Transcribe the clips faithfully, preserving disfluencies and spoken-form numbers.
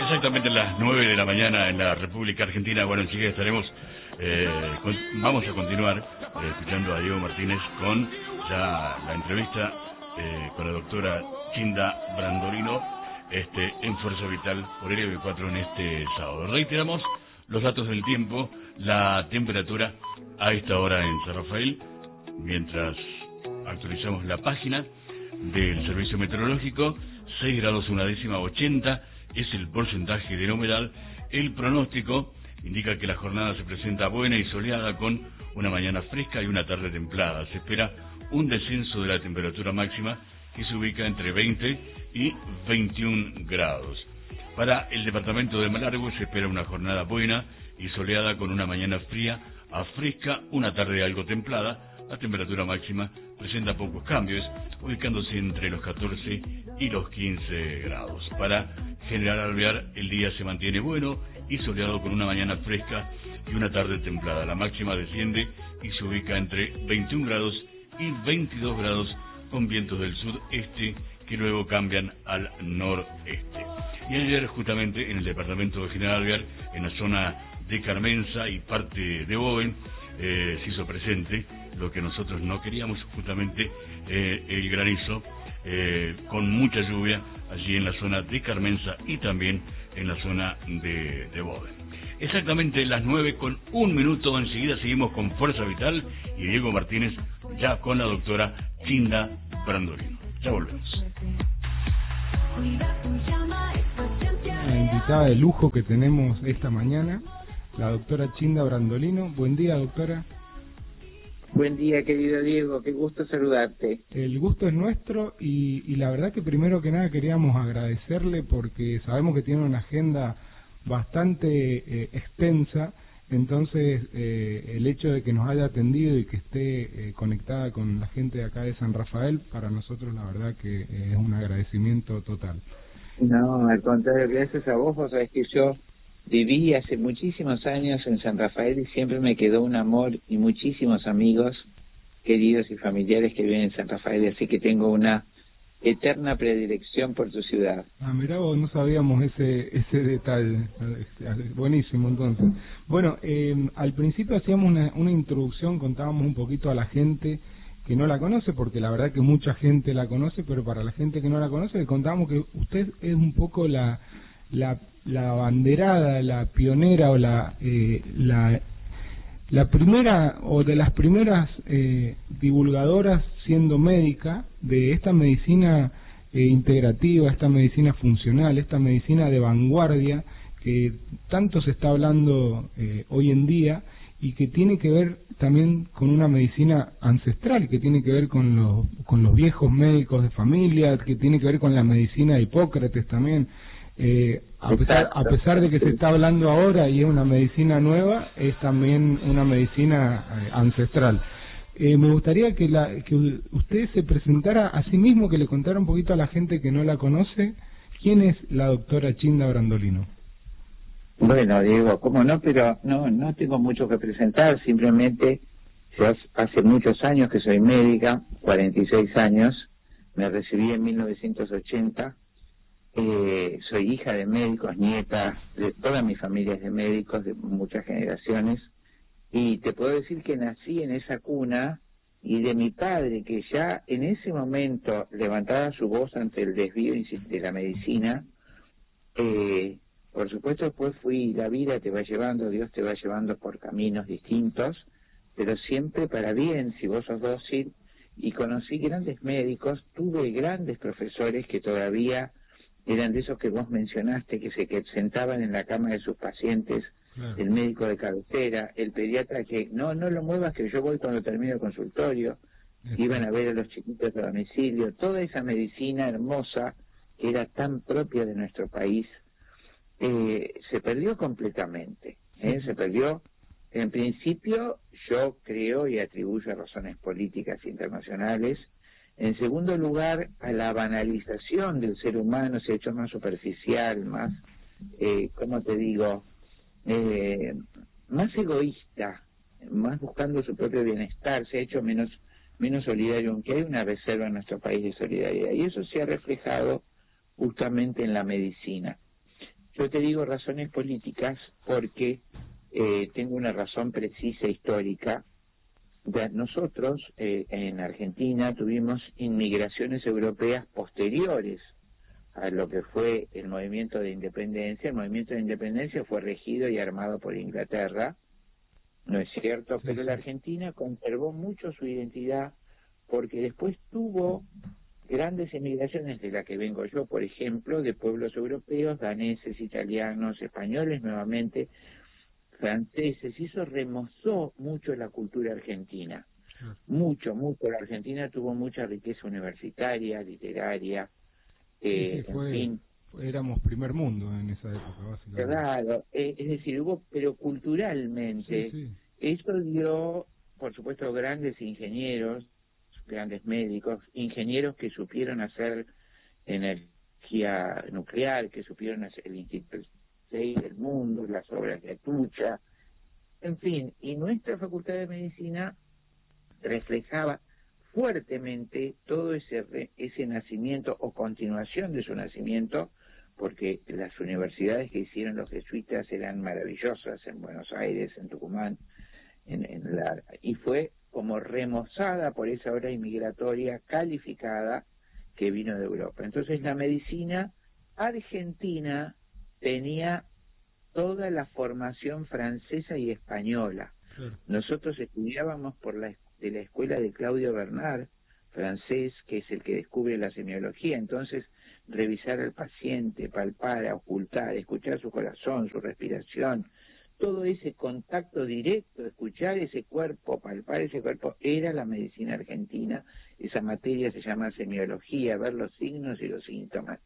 exactamente las nueve de la mañana en la República Argentina. Bueno, enseguida estaremos, eh, con, vamos a continuar eh, escuchando a Diego Martínez con ya la entrevista eh, con la doctora Chinda Brandolino este, en Fuerza Vital por L B cuatro en este sábado. Reiteramos los datos del tiempo, la temperatura a esta hora en San Rafael, mientras actualizamos la página del Servicio Meteorológico, seis grados una décima, ochenta es el porcentaje de la humedad. El pronóstico indica que la jornada se presenta buena y soleada con una mañana fresca y una tarde templada. Se espera un descenso de la temperatura máxima que se ubica entre veinte y veintiún grados. Para el departamento de Malargüe se espera una jornada buena y soleada con una mañana fría a fresca, una tarde algo templada. La temperatura máxima presenta pocos cambios, ubicándose entre los catorce y los quince grados. Para General Alvear el día se mantiene bueno y soleado con una mañana fresca y una tarde templada. La máxima desciende y se ubica entre veintiún grados y veintidós grados con vientos del sudeste que luego cambian al noreste. Y ayer justamente en el departamento de General Alvear, en la zona de Carmenza y parte de Boven, eh, se hizo presente lo que nosotros no queríamos, justamente eh, el granizo, eh, con mucha lluvia allí en la zona de Carmenza y también en la zona de, de Boven. Exactamente las nueve con un minuto, enseguida seguimos con Fuerza Vital y Diego Martínez ya con la doctora Chinda Brandolino. Ya volvemos. La invitada de lujo que tenemos esta mañana, la doctora Chinda Brandolino. Buen día, doctora. Buen día, querido Diego, qué gusto saludarte. El gusto es nuestro y, y la verdad que primero que nada queríamos agradecerle porque sabemos que tiene una agenda bastante eh, extensa, entonces eh, el hecho de que nos haya atendido y que esté eh, conectada con la gente de acá de San Rafael, para nosotros la verdad que eh, es un agradecimiento total. No, al contrario, gracias a vos, vos sabés que yo viví hace muchísimos años en San Rafael y siempre me quedó un amor y muchísimos amigos queridos y familiares que viven en San Rafael, así que tengo una eterna predilección por tu ciudad. Ah, mirá vos, no sabíamos ese ese detalle. Buenísimo, entonces. Bueno, eh, al principio hacíamos una, una introducción, contábamos un poquito a la gente que no la conoce, porque la verdad que mucha gente la conoce, pero para la gente que no la conoce, le contábamos que usted es un poco la la la banderada, la pionera o la eh, la la primera o de las primeras eh, divulgadoras siendo médica de esta medicina eh, integrativa, esta medicina funcional, esta medicina de vanguardia que tanto se está hablando eh, hoy en día y que tiene que ver también con una medicina ancestral, que tiene que ver con los con los viejos médicos de familia, que tiene que ver con la medicina de Hipócrates también. Eh, a pesar a pesar de que se está hablando ahora y es una medicina nueva, es también una medicina eh, ancestral. Eh, me gustaría que la que usted se presentara a sí mismo, que le contara un poquito a la gente que no la conoce, ¿quién es la doctora Chinda Brandolino? Bueno, Diego, cómo no, pero no no tengo mucho que presentar, simplemente yo hace muchos años que soy médica, cuarenta y seis años, me recibí en mil novecientos ochenta. Eh, soy hija de médicos, nieta de toda mi familia es de médicos, de muchas generaciones, y te puedo decir que nací en esa cuna y de mi padre, que ya en ese momento levantaba su voz ante el desvío de la medicina. Eh, por supuesto después fui, la vida te va llevando, Dios te va llevando por caminos distintos, pero siempre para bien, si vos sos dócil, y conocí grandes médicos, tuve grandes profesores que todavía eran de esos que vos mencionaste, que se que sentaban en la cama de sus pacientes, claro. El médico de cabecera, el pediatra que, no, no lo muevas que yo voy cuando termino el consultorio, Exacto. Iban a ver a los chiquitos a domicilio, toda esa medicina hermosa que era tan propia de nuestro país, eh, se perdió completamente, ¿eh? Se perdió, en principio, yo creo y atribuyo a razones políticas internacionales. En segundo lugar, a la banalización del ser humano, se ha hecho más superficial, más, eh, ¿cómo te digo?, eh, más egoísta, más buscando su propio bienestar, se ha hecho menos menos solidario, aunque hay una reserva en nuestro país de solidaridad, y eso se ha reflejado justamente en la medicina. Yo te digo razones políticas porque eh, tengo una razón precisa histórica. De nosotros eh, en Argentina tuvimos inmigraciones europeas posteriores a lo que fue el movimiento de independencia. El movimiento de independencia fue regido y armado por Inglaterra, ¿no es cierto? Pero la Argentina conservó mucho su identidad porque después tuvo grandes emigraciones, de la que vengo yo, por ejemplo, de pueblos europeos, daneses, italianos, españoles nuevamente, franceses, y eso remozó mucho la cultura argentina. Mucho, mucho. La Argentina tuvo mucha riqueza universitaria, literaria, eh, sí, sí, fue, en fin. Éramos primer mundo en esa época, básicamente. Claro, eh, es decir, hubo, pero culturalmente, sí, sí. Eso dio, por supuesto, grandes ingenieros, grandes médicos, ingenieros que supieron hacer energía nuclear, que supieron hacer el Instituto seis del mundo, las obras de Atucha, en fin, y nuestra Facultad de Medicina reflejaba fuertemente todo ese ese nacimiento o continuación de su nacimiento, porque las universidades que hicieron los jesuitas eran maravillosas en Buenos Aires, en Tucumán, en, en la, y fue como remozada por esa ola inmigratoria calificada que vino de Europa. Entonces la medicina argentina tenía toda la formación francesa y española. Sí. Nosotros estudiábamos por la de la escuela de Claudio Bernard, francés, que es el que descubre la semiología. Entonces, revisar al paciente, palpar, ocultar, escuchar su corazón, su respiración, todo ese contacto directo, escuchar ese cuerpo, palpar ese cuerpo, era la medicina argentina. Esa materia se llama semiología, ver los signos y los síntomas.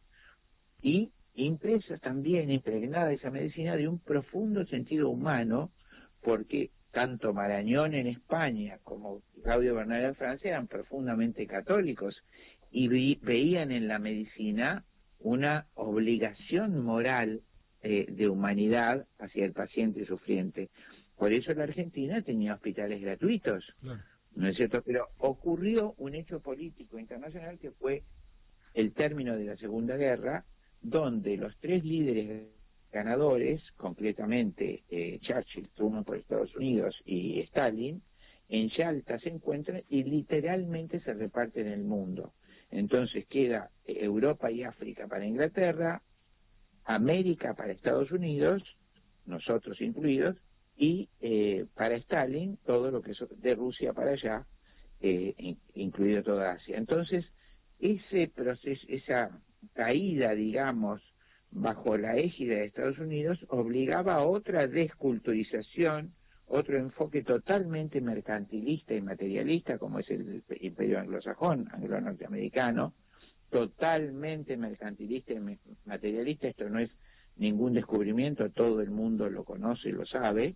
Y impresa también, impregnada esa medicina de un profundo sentido humano, porque tanto Marañón en España como Claudio Bernard en Francia eran profundamente católicos y vi, veían en la medicina una obligación moral eh, de humanidad hacia el paciente sufriente. Por eso la Argentina tenía hospitales gratuitos, claro. ¿No es cierto? Pero ocurrió un hecho político internacional que fue el término de la Segunda Guerra, donde los tres líderes ganadores, concretamente eh, Churchill, Truman por Estados Unidos y Stalin, en Yalta se encuentran y literalmente se reparten el mundo. Entonces queda Europa y África para Inglaterra, América para Estados Unidos, nosotros incluidos, y eh, para Stalin todo lo que es de Rusia para allá, eh, in, incluido toda Asia. Entonces ese proceso, esa caída, digamos, bajo la égida de Estados Unidos, obligaba a otra desculturización, otro enfoque totalmente mercantilista y materialista, como es el imperio anglosajón, anglo-norteamericano, totalmente mercantilista y materialista. Esto no es ningún descubrimiento, todo el mundo lo conoce y lo sabe,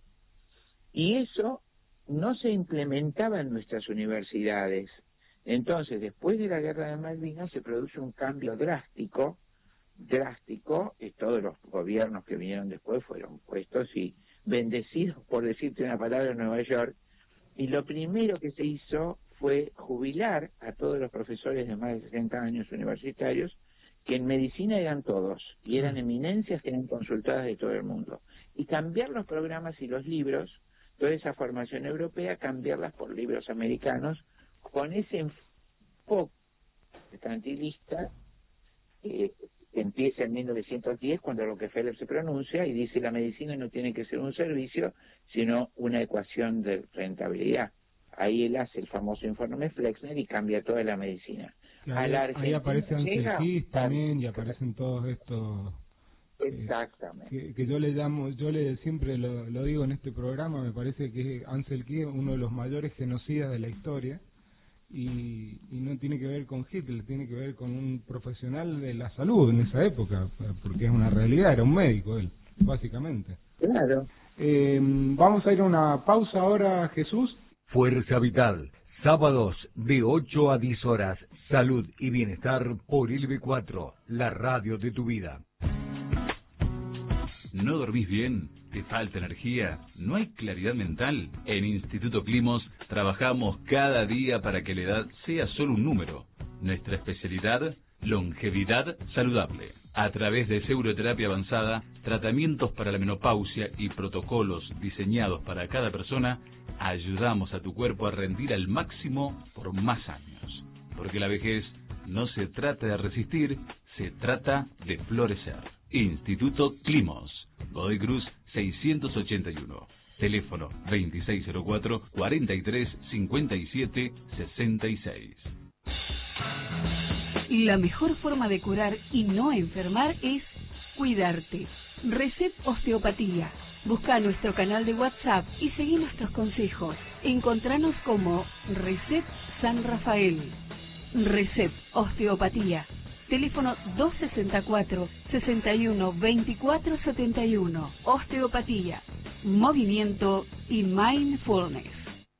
y eso no se implementaba en nuestras universidades. Entonces, después de la Guerra de Malvinas se produce un cambio drástico, drástico, y todos los gobiernos que vinieron después fueron puestos y bendecidos, por decirte una palabra, en Nueva York, y lo primero que se hizo fue jubilar a todos los profesores de más de sesenta años universitarios, que en medicina eran todos, y eran eminencias que eran consultadas de todo el mundo, y cambiar los programas y los libros, toda esa formación europea, cambiarlas por libros americanos, con ese enfoque mercantilista eh, que empieza en mil novecientos diez, cuando Rockefeller se pronuncia y dice la medicina no tiene que ser un servicio, sino una ecuación de rentabilidad. Ahí él hace el famoso informe Flexner y cambia toda la medicina. Ahí, ahí aparece Ansel Keys también, y aparecen todos estos... Exactamente. Eh, que, que yo le llamo, yo le siempre lo, lo digo en este programa, me parece que Ansel Keys es uno de los mayores genocidas de la historia, y, y no tiene que ver con Hitler, tiene que ver con un profesional de la salud en esa época, porque es una realidad, era un médico él, básicamente. Claro. Eh, vamos a ir a una pausa ahora, Jesús. Fuerza Vital, sábados de ocho a diez horas, salud y bienestar por L B cuatro, la radio de tu vida. ¿No dormís bien? ¿Te falta energía? ¿No hay claridad mental? En Instituto Climos trabajamos cada día para que la edad sea solo un número. Nuestra especialidad, longevidad saludable. A través de Seuroterapia Avanzada, tratamientos para la menopausia y protocolos diseñados para cada persona, ayudamos a tu cuerpo a rendir al máximo por más años. Porque la vejez no se trata de resistir, se trata de florecer. Instituto Climos, Godoy Cruz seiscientos ochenta y uno. Teléfono veintiséis cero cuatro, cuarenta y tres, cincuenta y siete, sesenta y seis. La mejor forma de curar y no enfermar es cuidarte. Recep Osteopatía. Busca nuestro canal de WhatsApp y seguí nuestros consejos. Encontranos como Recep San Rafael. Recep Osteopatía. Teléfono dos sesenta y cuatro, sesenta y uno, veinticuatro setenta y uno. Osteopatía, movimiento y mindfulness.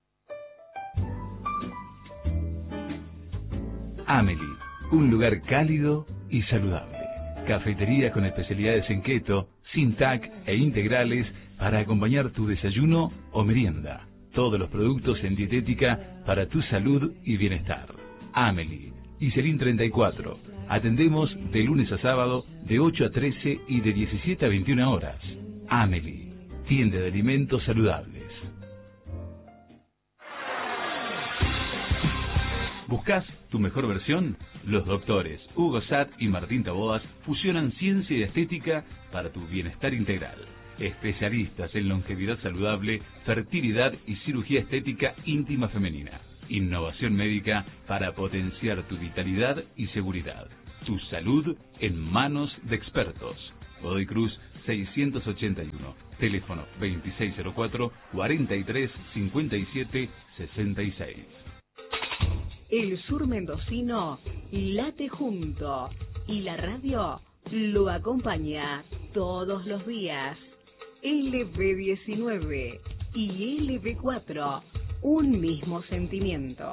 Amelie, un lugar cálido y saludable. Cafetería con especialidades en keto, sin T A C e integrales para acompañar tu desayuno o merienda. Todos los productos en dietética para tu salud y bienestar. Amelie, Iselín treinta y cuatro. Atendemos de lunes a sábado de ocho a trece y de diecisiete a veintiuna horas. Amelie, tienda de alimentos saludables. ¿Buscas tu mejor versión? Los doctores Hugo Satt y Martín Taboas fusionan ciencia y estética para tu bienestar integral. Especialistas en longevidad saludable, fertilidad y cirugía estética íntima femenina. Innovación médica para potenciar tu vitalidad y seguridad. Tu salud en manos de expertos. Godoy Cruz seiscientos ochenta y uno. Teléfono veintiséis cero cuatro, cuarenta y tres, cincuenta y siete, sesenta y seis. El sur mendocino late junto y la radio lo acompaña todos los días. L B diecinueve y L B cuatro, un mismo sentimiento.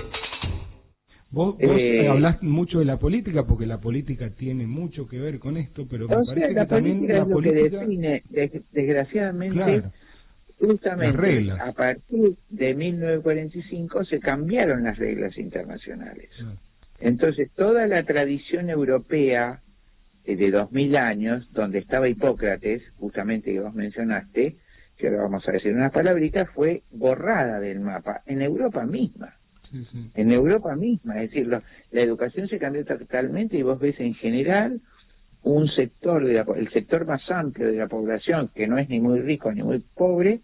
Vos, vos eh, hablás mucho de la política porque la política tiene mucho que ver con esto, pero me o parece sea, la que también política la es lo política que define, desgraciadamente, claro, justamente a partir de mil novecientos cuarenta y cinco se cambiaron las reglas internacionales. Claro. Entonces toda la tradición europea eh, de dos mil años, donde estaba Hipócrates, justamente que vos mencionaste, que ahora vamos a decir unas palabritas, fue borrada del mapa en Europa misma. Sí, sí. En Europa misma, es decir, lo, la educación se cambió totalmente y vos ves en general un sector, de la, el sector más amplio de la población, que no es ni muy rico ni muy pobre,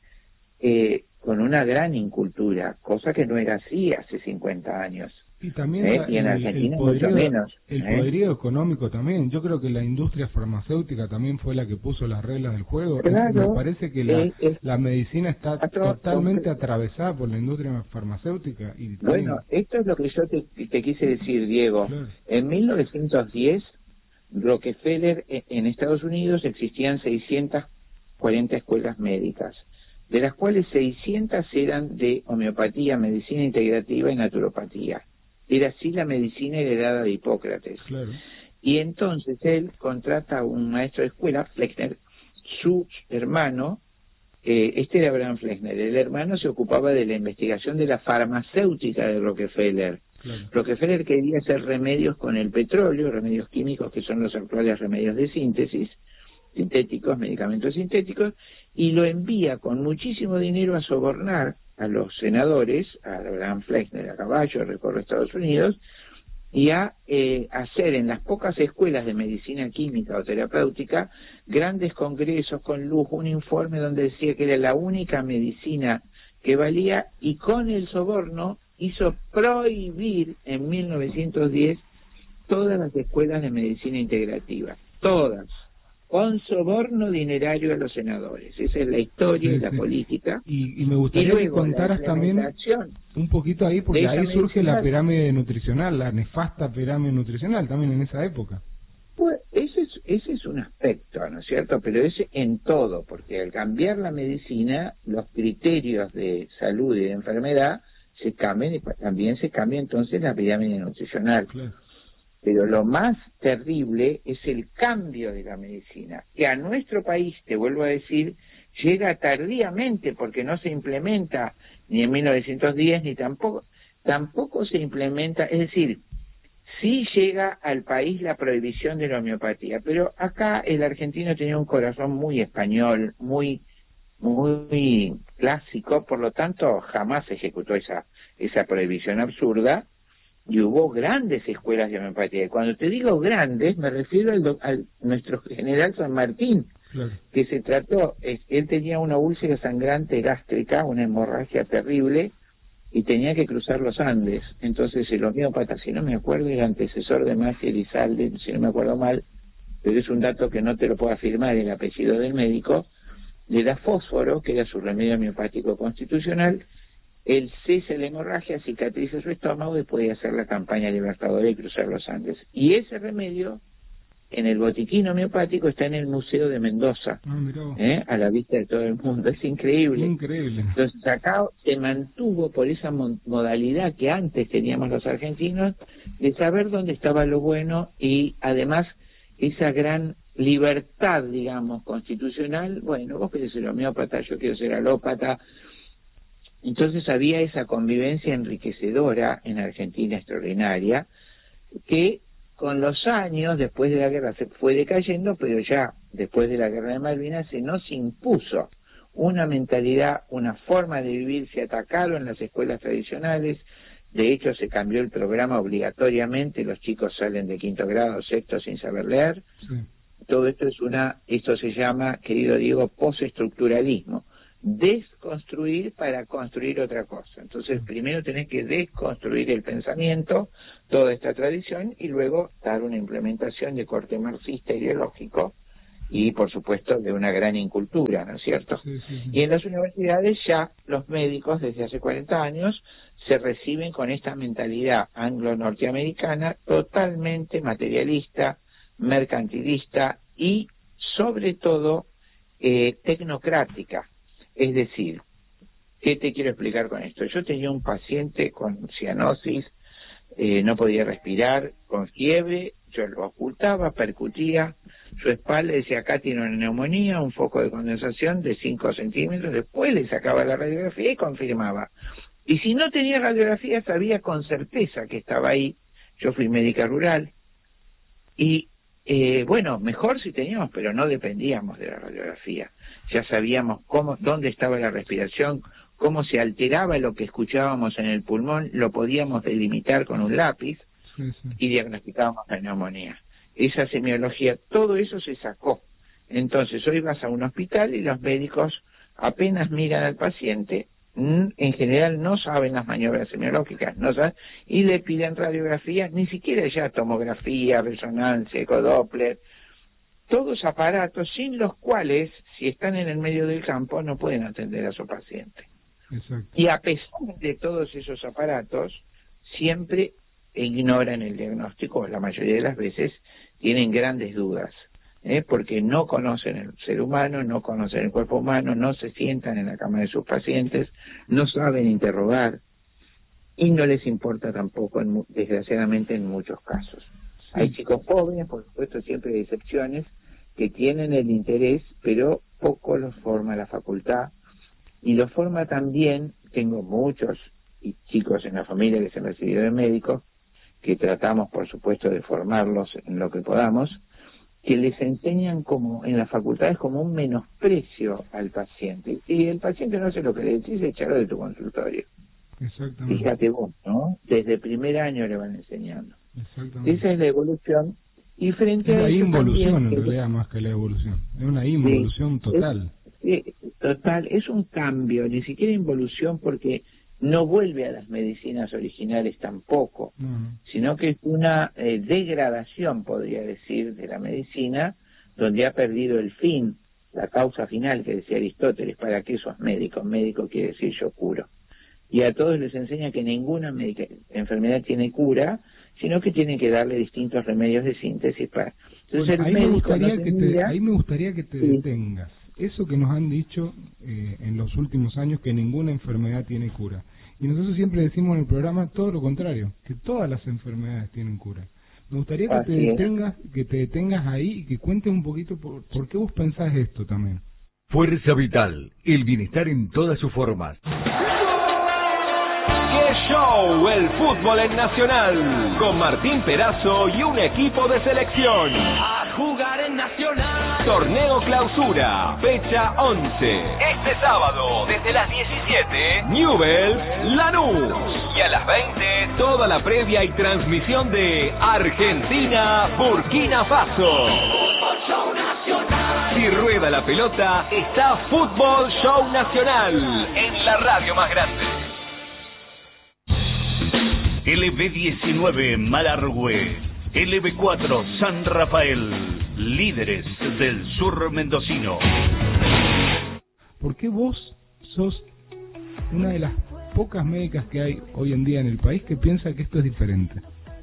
eh, con una gran incultura, cosa que no era así hace cincuenta años. Y también ¿Eh? la, y en el, Argentina el poderío, mucho menos. El ¿eh? poderío económico también. Yo creo que la industria farmacéutica también fue la que puso las reglas del juego. Claro, es, me parece que la, eh, eh, la medicina está todo, totalmente todo, atravesada por la industria farmacéutica. Y bueno, esto es lo que yo te, te quise decir, Diego. Claro. En mil novecientos diez, Rockefeller, en Estados Unidos existían seiscientas cuarenta escuelas médicas, de las cuales seiscientas eran de homeopatía, medicina integrativa y naturopatía. Era así la medicina heredada de Hipócrates. Claro. Y entonces él contrata a un maestro de escuela, Flexner, su hermano, eh, este era Abraham Flexner, el hermano se ocupaba de la investigación de la farmacéutica de Rockefeller. Claro. Rockefeller quería hacer remedios con el petróleo, remedios químicos que son los actuales remedios de síntesis, sintéticos, medicamentos sintéticos, y lo envía con muchísimo dinero a sobornar a los senadores, a Abraham Flexner a caballo, recorre Estados Unidos, y a eh, hacer en las pocas escuelas de medicina química o terapéutica grandes congresos con lujo, un informe donde decía que era la única medicina que valía, y con el soborno hizo prohibir en mil novecientos diez todas las escuelas de medicina integrativa, todas, con soborno dinerario a los senadores. Esa es la historia sí, y la sí. política. Y, y me gustaría y luego, que contaras también un poquito ahí, porque ahí surge la pirámide nutricional, la nefasta pirámide nutricional también en esa época. Pues ese es, ese es un aspecto, ¿no es cierto? Pero ese en todo, porque al cambiar la medicina, los criterios de salud y de enfermedad se cambian, y también se cambia entonces la pirámide nutricional. Claro. Pero lo más terrible es el cambio de la medicina, que a nuestro país, te vuelvo a decir, llega tardíamente porque no se implementa ni en mil novecientos diez ni tampoco, tampoco se implementa, es decir, sí llega al país la prohibición de la homeopatía, pero acá el argentino tenía un corazón muy español, muy muy clásico, por lo tanto jamás se ejecutó esa esa prohibición absurda, y hubo grandes escuelas de homeopatía. Cuando te digo grandes, me refiero al, al nuestro general San Martín, claro, que se trató, él tenía una úlcera sangrante gástrica, una hemorragia terrible, y tenía que cruzar los Andes. Entonces el homeópata, si no me acuerdo, era antecesor de Masi Elizalde, si no me acuerdo mal, pero es un dato que no te lo puedo afirmar, el apellido del médico, le da fósforo, que era su remedio homeopático constitucional, él cesa la hemorragia, cicatriza su estómago y puede hacer la campaña libertadora y cruzar los Andes. Y ese remedio, en el botiquín homeopático, está en el Museo de Mendoza, ah, ¿eh? a la vista de todo el mundo. Es increíble. Increíble. Entonces acá se mantuvo por esa modalidad que antes teníamos los argentinos, de saber dónde estaba lo bueno, y además esa gran libertad, digamos, constitucional. Bueno, vos querés ser homeópata, yo quiero ser alópata. Entonces había esa convivencia enriquecedora en Argentina extraordinaria, que con los años, después de la guerra, se fue decayendo, pero ya después de la guerra de Malvinas se nos impuso una mentalidad, una forma de vivir, se atacaron las escuelas tradicionales. De hecho, se cambió el programa obligatoriamente, los chicos salen de quinto grado, sexto sin saber leer. Sí. Todo esto es una, esto se llama, querido Diego, postestructuralismo. Desconstruir para construir otra cosa. Entonces, primero tenés que desconstruir el pensamiento, toda esta tradición, y luego dar una implementación de corte marxista ideológico y, por supuesto, de una gran incultura, ¿no es cierto? Sí, sí, sí. Y en las universidades ya los médicos, desde hace cuarenta años, se reciben con esta mentalidad anglo-norteamericana totalmente materialista, mercantilista y, sobre todo, eh, tecnocrática. Es decir, ¿qué te quiero explicar con esto? Yo tenía un paciente con cianosis, eh, no podía respirar, con fiebre, yo lo ocultaba, percutía su espalda, decía, acá tiene una neumonía, un foco de condensación de cinco centímetros, después le sacaba la radiografía y confirmaba. Y si no tenía radiografía, sabía con certeza que estaba ahí. Yo fui médica rural, y Eh, bueno, mejor si teníamos, pero no dependíamos de la radiografía. Ya sabíamos cómo, dónde estaba la respiración, cómo se alteraba lo que escuchábamos en el pulmón, lo podíamos delimitar con un lápiz, sí, sí, y diagnosticábamos la neumonía. Esa semiología, todo eso se sacó. Entonces hoy vas a un hospital y los médicos apenas miran al paciente, en general no saben las maniobras semiológicas, no saben, y le piden radiografía, ni siquiera ya tomografía, resonancia, ecodoppler, todos aparatos sin los cuales, si están en el medio del campo, no pueden atender a su paciente. Exacto. Y a pesar de todos esos aparatos, siempre ignoran el diagnóstico, la mayoría de las veces tienen grandes dudas. ¿Eh? Porque no conocen el ser humano, no conocen el cuerpo humano, no se sientan en la cama de sus pacientes, no saben interrogar, y no les importa tampoco, en, desgraciadamente, en muchos casos. Sí. Hay chicos jóvenes, por supuesto, siempre hay excepciones, que tienen el interés, pero poco los forma la facultad, y los forma también, tengo muchos y chicos en la familia que se han recibido de médicos, que tratamos, por supuesto, de formarlos en lo que podamos, que les enseñan como en las facultades como un menosprecio al paciente. Y el paciente no hace lo que le decís, echarlo de tu consultorio. Exactamente. Fíjate vos, ¿no? Desde el primer año le van enseñando. Exactamente. Esa es la evolución. Y frente es a la eso involución, también, en realidad, más que la evolución. Es una involución sí, total. Es, sí, total. Es un cambio, ni siquiera involución, porque no vuelve a las medicinas originales tampoco, uh-huh, sino que es una eh, degradación, podría decir, de la medicina, donde ha perdido el fin, la causa final que decía Aristóteles. ¿Para qué sos médico? Médico quiere decir yo curo. Y a todos les enseña que ninguna medica, enfermedad tiene cura, sino que tienen que darle distintos remedios de síntesis para... Entonces, bueno, el ahí, médico me gustaría no que te, ahí me gustaría que te sí. detengas. Eso que nos han dicho eh, en los últimos años, que ninguna enfermedad tiene cura. Y nosotros siempre decimos en el programa todo lo contrario, que todas las enfermedades tienen cura. Me gustaría que te detengas, que te detengas ahí y que cuentes un poquito por, por qué vos pensás esto también. Fuerza Vital, el bienestar en todas sus formas. ¡Qué show! Show, el fútbol en Nacional, con Martín Perazo y un equipo de selección. A jugar en Nacional. Torneo Clausura, fecha once. Este sábado, desde las diecisiete, Newell's Lanús. Y a las veinte, toda la previa y transmisión de Argentina-Burkina Faso. Fútbol Show Nacional. Si rueda la pelota, está Fútbol Show Nacional, en la radio más grande. L B diecinueve Malargüe, L B cuatro San Rafael, líderes del sur mendocino. ¿Por qué vos sos una de las pocas médicas que hay hoy en día en el país que piensa que esto es diferente?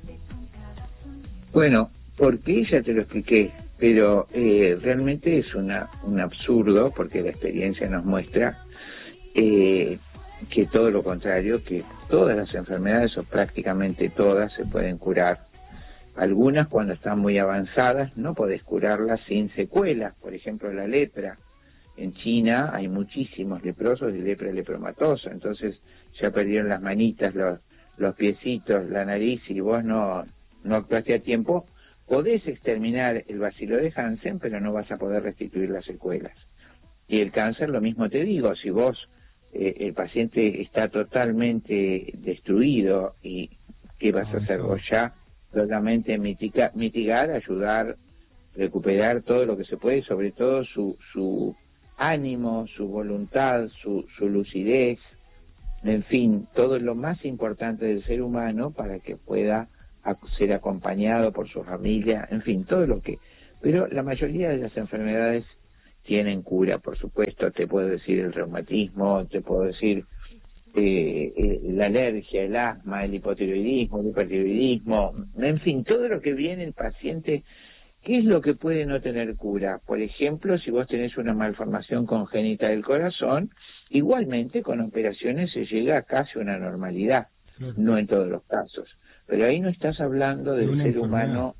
Bueno, porque ya te lo expliqué, pero eh, realmente es una un absurdo, porque la experiencia nos muestra eh, que todo lo contrario, que todas las enfermedades, o prácticamente todas, se pueden curar. Algunas, cuando están muy avanzadas, no podés curarlas sin secuelas. Por ejemplo, la lepra. En China hay muchísimos leprosos de lepra lepromatosa, entonces ya perdieron las manitas, los, los piecitos, la nariz, y vos no, no actuaste a tiempo. Podés exterminar el bacilo de Hansen, pero no vas a poder restituir las secuelas. Y el cáncer, lo mismo te digo, si vos Eh, el paciente está totalmente destruido, y ¿qué vas a hacer vos ya? Solamente mitigar, mitigar, ayudar, recuperar todo lo que se puede, sobre todo su su ánimo, su voluntad, su, su lucidez, en fin, todo lo más importante del ser humano para que pueda ser acompañado por su familia, en fin, todo lo que... Pero la mayoría de las enfermedades tienen cura, por supuesto. Te puedo decir el reumatismo, te puedo decir eh, eh, la alergia, el asma, el hipotiroidismo, el hipertiroidismo, en fin, todo lo que viene el paciente. ¿Qué es lo que puede no tener cura? Por ejemplo, si vos tenés una malformación congénita del corazón, igualmente con operaciones se llega a casi una normalidad, claro. No en todos los casos, pero ahí no estás hablando del ser enfermedad. humano,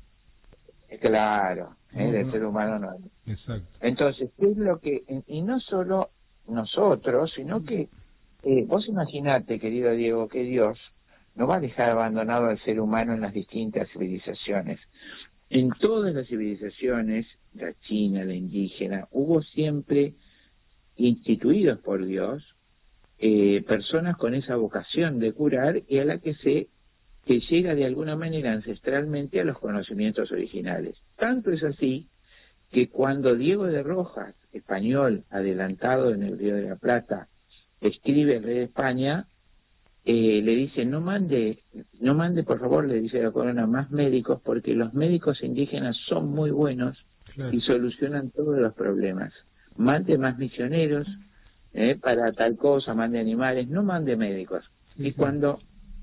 claro, ¿eh? No, del no. ser humano no. Exacto. Entonces, ¿qué es lo que...? Y no solo nosotros, sino que eh, vos imaginate, querido Diego, que Dios no va a dejar abandonado al ser humano en las distintas civilizaciones. En todas las civilizaciones, la china, la indígena, hubo siempre instituidos por Dios eh, personas con esa vocación de curar, y a la que se que llega de alguna manera ancestralmente a los conocimientos originales. Tanto es así que cuando Diego de Rojas, español adelantado en el Río de la Plata, escribe al rey de España, eh, le dice, no mande, no mande por favor, le dice la corona, más médicos, porque los médicos indígenas son muy buenos, claro, y solucionan todos los problemas. Mande más misioneros eh, para tal cosa, mande animales, no mande médicos. Sí, y sí. Cuando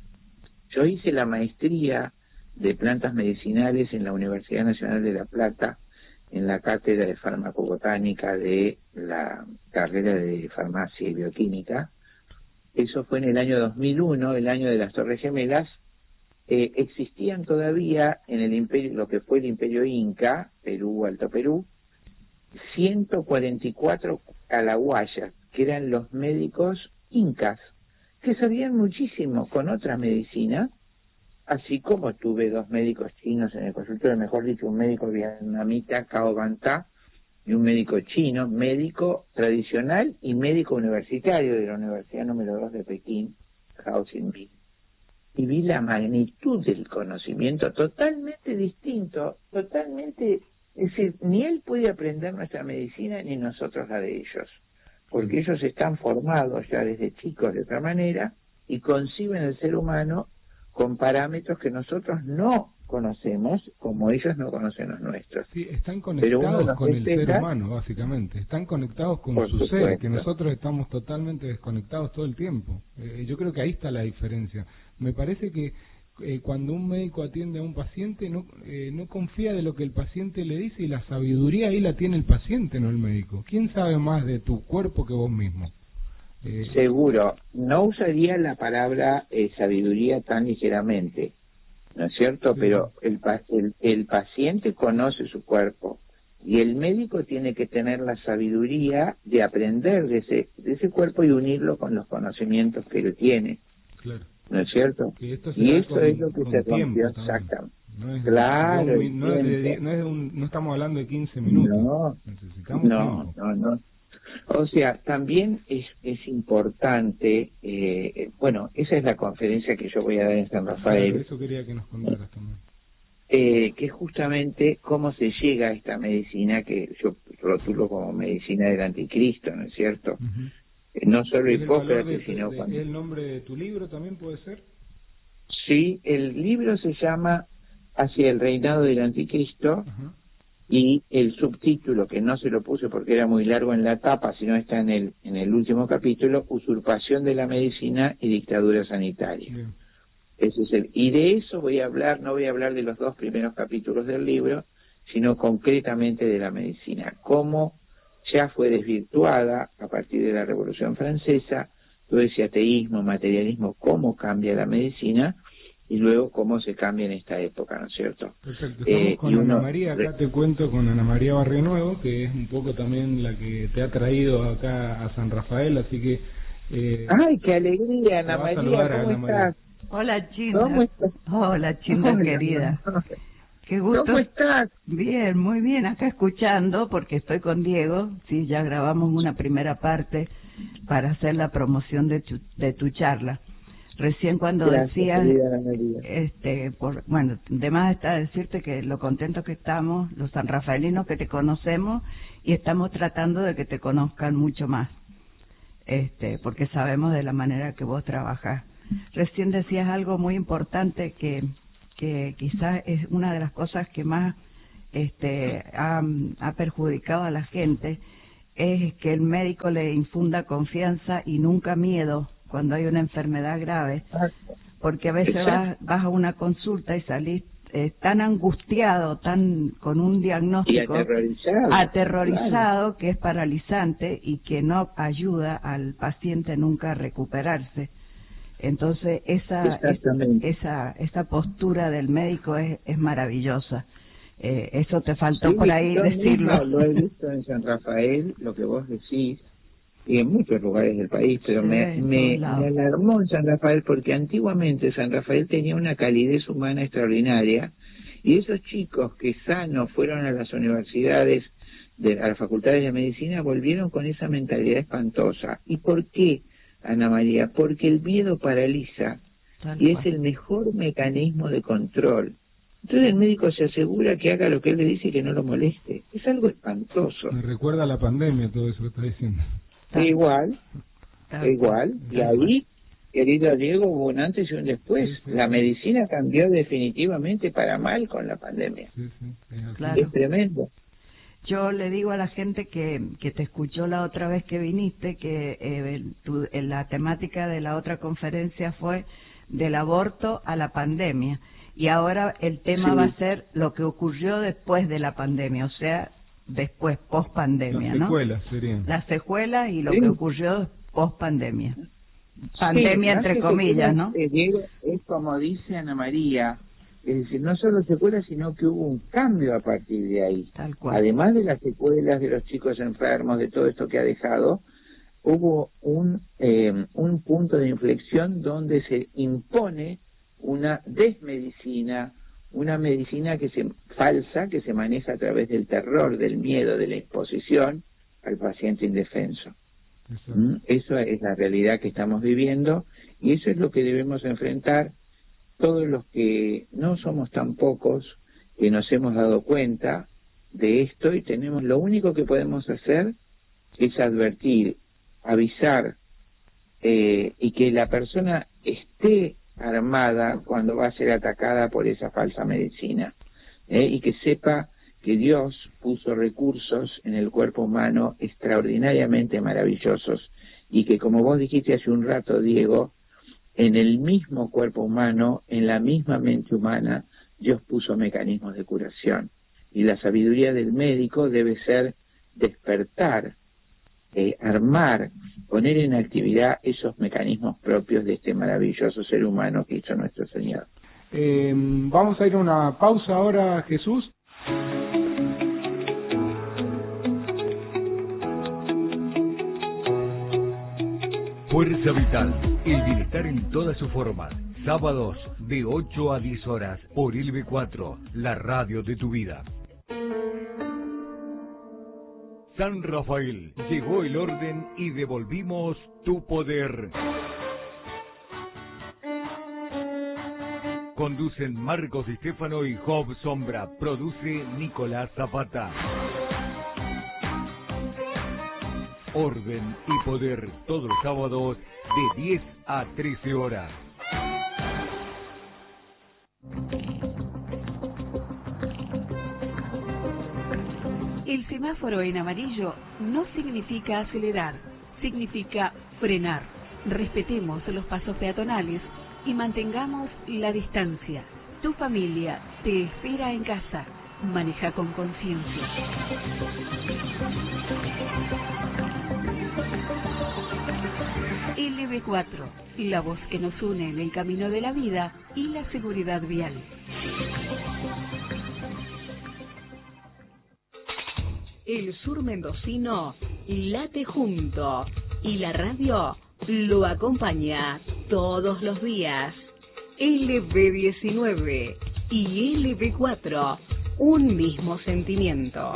yo hice la maestría de plantas medicinales en la Universidad Nacional de La Plata, en la cátedra de farmacobotánica de la carrera de farmacia y bioquímica, eso fue en el año dos mil uno, el año de las Torres Gemelas, eh, existían todavía en el imperio, lo que fue el imperio Inca, Perú, Alto Perú, ciento cuarenta y cuatro calahuayas, que eran los médicos incas, que sabían muchísimo con otra medicina, así como tuve dos médicos chinos en el consultorio, mejor dicho, un médico vietnamita, Cao Van Ta, y un médico chino, médico tradicional y médico universitario de la Universidad número dos de Pekín, Hao Xin-bi. Y vi la magnitud del conocimiento totalmente distinto, totalmente, es decir, ni él puede aprender nuestra medicina ni nosotros la de ellos, porque ellos están formados ya desde chicos de otra manera y conciben el ser humano con parámetros que nosotros no conocemos, como ellos no conocen los nuestros. Sí, están conectados con el ser humano, básicamente. Están conectados con su ser, que nosotros estamos totalmente desconectados todo el tiempo. Eh, yo creo que ahí está la diferencia. Me parece que eh, cuando un médico atiende a un paciente, no eh, no confía de lo que el paciente le dice, y la sabiduría ahí la tiene el paciente, no el médico. ¿Quién sabe más de tu cuerpo que vos mismo? Eh, Seguro. No usaría la palabra eh, sabiduría tan ligeramente, ¿no es cierto? Sí. Pero el, el, el paciente conoce su cuerpo, y el médico tiene que tener la sabiduría de aprender de ese, de ese cuerpo y unirlo con los conocimientos que él tiene. Claro. ¿no es cierto? Y esto, y eso con, es lo que se rompió exactamente. No es, claro, no, es, no, es de, no, es un, no estamos hablando de quince minutos. No, necesitamos no, tiempo. no, no. O sea, también es, es importante, eh, bueno, esa es la conferencia que yo voy a dar en San Rafael. Claro, eso quería que nos contaras también. Eh, que es justamente cómo se llega a esta medicina que yo rotulo como medicina del anticristo, ¿no es cierto? Uh-huh. Eh, no solo ¿Es Hipócrates, el de, sino... De, cuando... ¿Es el nombre de tu libro también puede ser? Sí, el libro se llama Hacia el reinado del anticristo. Uh-huh. Y el subtítulo, que no se lo puse porque era muy largo en la tapa, sino está en el en el último capítulo, Usurpación de la medicina y dictadura sanitaria. Bien. Ese es el, y de eso voy a hablar, no voy a hablar de los dos primeros capítulos del libro, sino concretamente de la medicina, cómo ya fue desvirtuada a partir de la Revolución Francesa, todo ese ateísmo, materialismo, cómo cambia la medicina, y luego cómo se cambia en esta época, ¿no es cierto? Perfecto, estamos eh, con Ana uno... María, acá te cuento con Ana María Barrionuevo, que es un poco también la que te ha traído acá a San Rafael, así que... Eh, ¡ay, qué alegría, Ana María! ¿Cómo Ana estás? María. Hola, Chinda. ¿Cómo estás? Hola, Chinda, Hola, querida. No. Qué gusto. ¿Cómo estás? Bien, muy bien, acá escuchando, porque estoy con Diego, sí, ya grabamos una primera parte para hacer la promoción de tu, de tu charla. Recién cuando Gracias, decías, este, por, bueno, de más está decirte que lo contentos que estamos, los sanrafaelinos que te conocemos, y estamos tratando de que te conozcan mucho más, este, porque sabemos de la manera que vos trabajás. Recién decías algo muy importante que, que quizás es una de las cosas que más, este, ha, ha perjudicado a la gente, es que el médico le infunda confianza y nunca miedo cuando hay una enfermedad grave, porque a veces vas, vas a una consulta y salís eh, tan angustiado, tan con un diagnóstico y aterrorizado, aterrorizado claro. que es paralizante y que no ayuda al paciente nunca a recuperarse. Entonces esa es, esa esa postura del médico es, es maravillosa. Eh, eso te faltó sí, por ahí decirlo. Lo he visto en San Rafael, lo que vos decís, y en muchos lugares del país, pero sí, me, me, me alarmó en San Rafael porque antiguamente San Rafael tenía una calidez humana extraordinaria, y esos chicos que sanos fueron a las universidades, de, a las facultades de medicina, volvieron con esa mentalidad espantosa. ¿Y por qué, Ana María? Porque el miedo paraliza, Tal y cual. Es el mejor mecanismo de control. Entonces el médico se asegura que haga lo que él le dice y que no lo moleste. Es algo espantoso. Me recuerda a la pandemia todo eso que está diciendo. Igual, igual, y ahí, querido Diego, hubo un antes y un después. Sí, sí. La medicina cambió definitivamente para mal con la pandemia. Sí, sí, es, claro. Es tremendo. Yo le digo a la gente que, que te escuchó la otra vez que viniste, que eh, tu, la temática de la otra conferencia fue del aborto a la pandemia, y ahora el tema sí. va a ser lo que ocurrió después de la pandemia, o sea, después, post pandemia, ¿no? Las secuelas serían. Las secuelas y lo sí. que ocurrió post pandemia. Pandemia sí, entre comillas, ¿no? Eh, Diego, es como dice Ana María, es decir, no solo secuelas, sino que hubo un cambio a partir de ahí. Tal cual. Además de las secuelas, de los chicos enfermos, de todo esto que ha dejado, hubo un, eh, un punto de inflexión donde se impone una desmedicina, una medicina que se falsa, que se maneja a través del terror, del miedo, de la exposición al paciente indefenso. ¿Mm? Eso es la realidad que estamos viviendo, y eso es lo que debemos enfrentar todos los que no somos tan pocos, que nos hemos dado cuenta de esto, y tenemos, lo único que podemos hacer es advertir, avisar, eh, y que la persona esté armada cuando va a ser atacada por esa falsa medicina, ¿eh? Y que sepa que Dios puso recursos en el cuerpo humano extraordinariamente maravillosos, y que, como vos dijiste hace un rato, Diego, en el mismo cuerpo humano, en la misma mente humana, Dios puso mecanismos de curación, y la sabiduría del médico debe ser despertar, eh, armar, poner en actividad esos mecanismos propios de este maravilloso ser humano que hizo nuestro Señor. Eh, vamos a ir a una pausa ahora, Jesús. Fuerza Vital, el bienestar en todas sus formas. Sábados de ocho a diez horas por L B cuatro, la radio de tu vida. San Rafael, llegó el orden y devolvimos tu poder. Conducen Marcos Di Stefano y Job Sombra. Produce Nicolás Zapata. Orden y poder, todos los sábados de diez a trece horas. El semáforo en amarillo no significa acelerar, significa frenar. Respetemos los pasos peatonales y mantengamos la distancia. Tu familia te espera en casa. Maneja con conciencia. L B cuatro, la voz que nos une en el camino de la vida y la seguridad vial. El sur mendocino late junto y la radio lo acompaña todos los días. L B diecinueve y L B cuatro, un mismo sentimiento.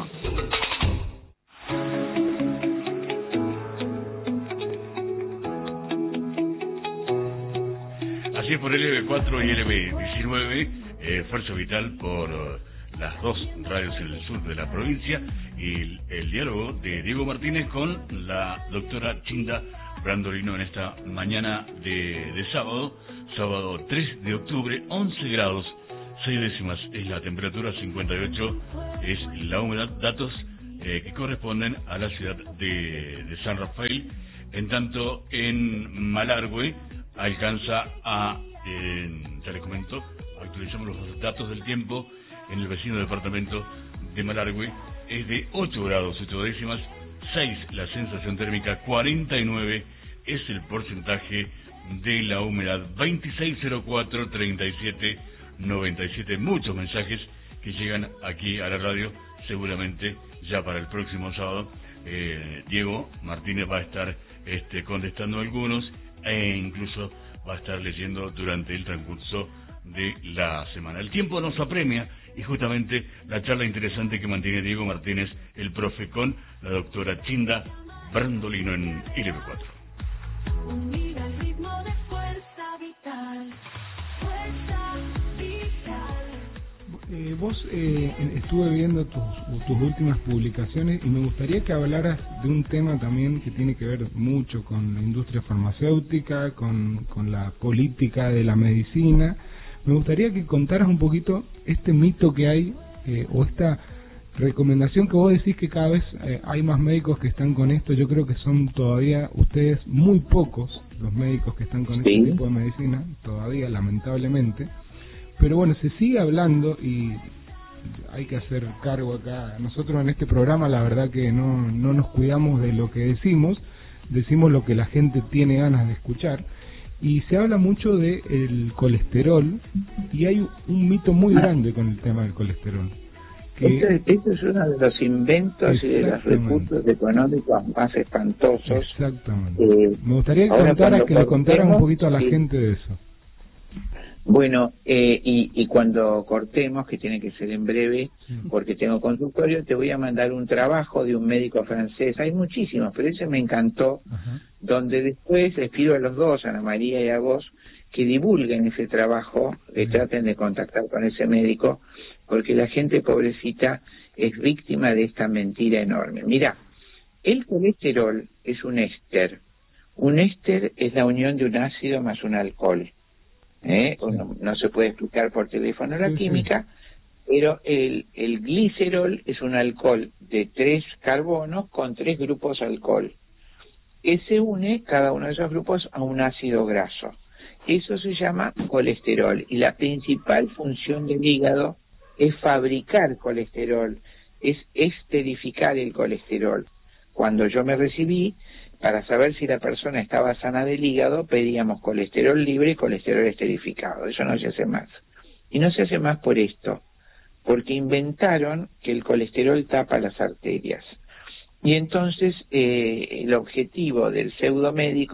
Así es, por L B cuatro y L B diecinueve, eh, Fuerza Vital por uh, las dos radios en el sur de la provincia, y el, el diálogo de Diego Martínez con la doctora Chinda Brandolino en esta mañana de, de sábado, sábado tres de octubre, once grados, seis décimas es la temperatura, cincuenta y ocho es la humedad, datos eh, que corresponden a la ciudad de, de San Rafael. En tanto, en Malargüe alcanza a, eh, ya les comento, actualizamos los datos del tiempo, en el vecino departamento de Malargüe es de ocho grados, ocho décimas, seis la sensación térmica, cuarenta y nueve es el porcentaje de la humedad, veintiséis cero cuatro, treinta y siete noventa y siete, muchos mensajes que llegan aquí a la radio, seguramente ya para el próximo sábado eh, Diego Martínez va a estar este, contestando algunos e incluso va a estar leyendo durante el transcurso de la semana. El tiempo nos apremia y justamente la charla interesante que mantiene Diego Martínez, el profe, con la doctora Chinda Brandolino en L B cuatro. Unida al ritmo de Fuerza Vital, Fuerza Vital. Eh, vos eh, estuve viendo tus, tus últimas publicaciones y me gustaría que hablaras de un tema también que tiene que ver mucho con la industria farmacéutica, con, con la política de la medicina. Me gustaría que contaras un poquito este mito que hay, eh, o esta recomendación que vos decís que cada vez eh, hay más médicos que están con esto. Yo creo que son todavía ustedes muy pocos los médicos que están con sí. este tipo de medicina, todavía, lamentablemente. Pero bueno, se sigue hablando y hay que hacer cargo acá. Nosotros en este programa la verdad que no, no nos cuidamos de lo que decimos, decimos lo que la gente tiene ganas de escuchar. Y se habla mucho de el colesterol y hay un mito muy grande con el tema del colesterol. Que este, este es uno de los inventos y de los recursos económicos más espantosos. Exactamente. Eh, Me gustaría que, contaras, que le contaras un poquito a la sí. gente de eso. Bueno, eh, y, y cuando cortemos, que tiene que ser en breve, sí. porque tengo consultorio, te voy a mandar un trabajo de un médico francés. Hay muchísimos, pero ese me encantó, Ajá. donde después les pido a los dos, a Ana María y a vos, que divulguen ese trabajo, que traten de contactar con ese médico, porque la gente pobrecita es víctima de esta mentira enorme. Mira, el colesterol es un éster. Un éster es la unión de un ácido más un alcohol. ¿Eh? Sí. No, no se puede explicar por teléfono la sí, química, sí. pero el, el glicerol es un alcohol de tres carbonos con tres grupos alcohol, que se une cada uno de esos grupos a un ácido graso. Eso se llama colesterol, y la principal función del hígado es fabricar colesterol, es esterificar el colesterol. Cuando yo me recibí, para saber si la persona estaba sana del hígado, pedíamos colesterol libre y colesterol esterificado. Eso no se hace más. Y no se hace más por esto, porque inventaron que el colesterol tapa las arterias. Y entonces eh, el objetivo del pseudomédico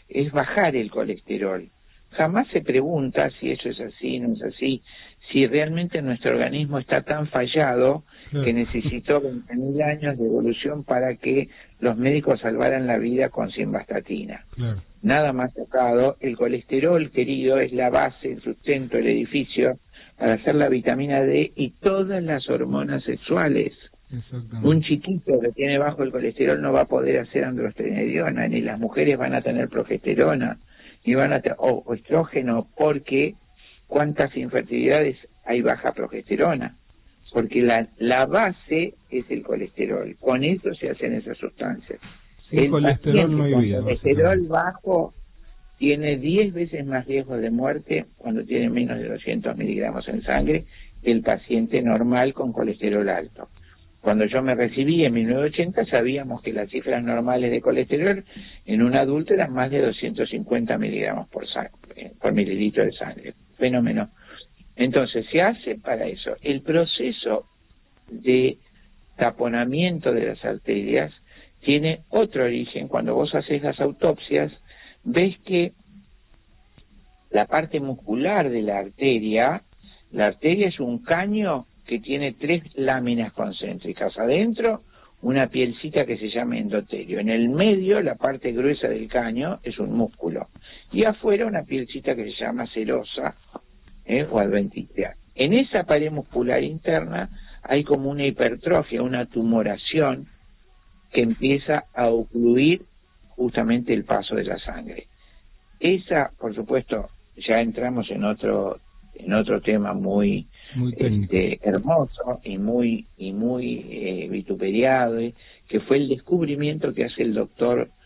es bajar el colesterol. Jamás se pregunta si eso es así, no es así, si realmente nuestro organismo está tan fallado claro. que necesitó veinte mil años de evolución para que los médicos salvaran la vida con simvastatina. Claro. Nada más tocado, el colesterol, querido, es la base, el sustento, el edificio para hacer la vitamina D y todas las hormonas sexuales. Un chiquito que tiene bajo el colesterol no va a poder hacer androstenediona, ni las mujeres van a tener progesterona, ni van a tener o, o estrógeno, porque cuántas infertilidades hay baja progesterona, porque la, la base es el colesterol, con eso se hacen esas sustancias. Sin el colesterol no hay vida. El colesterol bajo tiene diez veces más riesgo de muerte cuando tiene menos de doscientos miligramos en sangre que el paciente normal con colesterol alto. Cuando yo me recibí en mil novecientos ochenta sabíamos que las cifras normales de colesterol en un adulto eran más de doscientos cincuenta miligramos por, sangre, por mililitro de sangre. Fenómeno. Entonces se hace para eso. El proceso de taponamiento de las arterias tiene otro origen. Cuando vos haces las autopsias, ves que la parte muscular de la arteria, la arteria es un caño que tiene tres láminas concéntricas. Adentro, una pielcita que se llama endotelio. En el medio, la parte gruesa del caño es un músculo. Y afuera, una pielcita que se llama serosa ¿eh? o adventicia. En esa pared muscular interna hay como una hipertrofia, una tumoración que empieza a ocluir justamente el paso de la sangre. Esa, por supuesto, ya entramos en otro en otro tema muy, muy este, hermoso y muy y muy eh, vituperiado, eh, que fue el descubrimiento que hace el doctor